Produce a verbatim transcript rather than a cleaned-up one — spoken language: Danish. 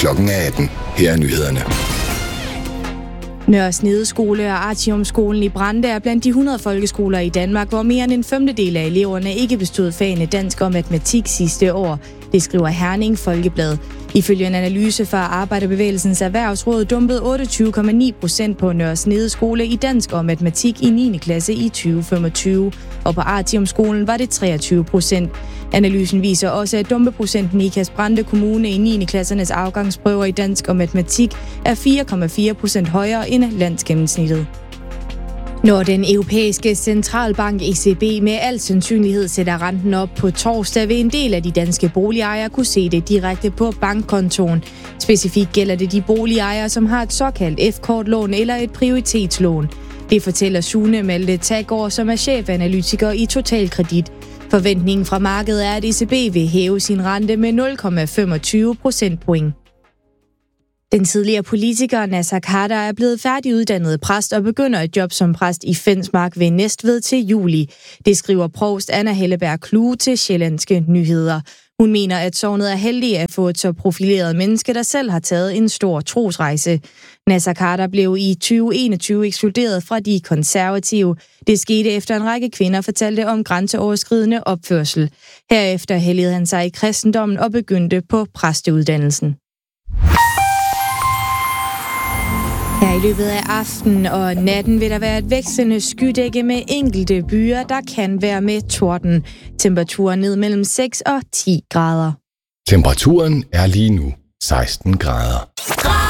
Klokken er atten. Her er nyhederne. Nørre Snede Skole og Artium-skolen i Brande er blandt de hundrede folkeskoler i Danmark, hvor mere end en femtedel af eleverne ikke bestod fagene dansk og matematik sidste år. Det skriver Herning Folkeblad. Ifølge en analyse fra Arbejderbevægelsens Erhvervsråd dumpede otteogtyve komma ni procent på Nørre Snede Skole i dansk og matematik i niende klasse i tyve femogtyve, og på Artium-skolen var det treogtyve procent. Analysen viser også, at dumpeprocenten i Ikast-Brande Kommune i niende klassernes afgangsprøver i dansk og matematik er fire komma fire procent højere end landsgennemsnittet. Når den europæiske centralbank E C B med al sandsynlighed sætter renten op på torsdag, vil en del af de danske boligejere kunne se det direkte på bankkontoen. Specifikt gælder det de boligejere, som har et såkaldt F-kortlån eller et prioritetslån. Det fortæller Sune Malte Taggaard, som er chefanalytiker i Totalkredit. Forventningen fra markedet er, at E C B vil hæve sin rente med nul komma femogtyve procentpoint. Den tidligere politiker Naser Khader er blevet færdiguddannet præst og begynder et job som præst i Fensmark ved Næstved til juli. Det skriver provst Anna Helleberg Klue til Sjællandske Nyheder. Hun mener, at sognet er heldig at få et så profileret menneske, der selv har taget en stor trosrejse. Naser Khader blev i tyve enogtyve ekskluderet fra de konservative. Det skete efter en række kvinder fortalte om grænseoverskridende opførsel. Herefter helligede han sig i kristendommen og begyndte på præsteuddannelsen. Her i løbet af aftenen og natten vil der være et vekslende skydække med enkelte byer, der kan være med torden. Temperaturen ned mellem seks og ti grader. Temperaturen er lige nu seksten grader.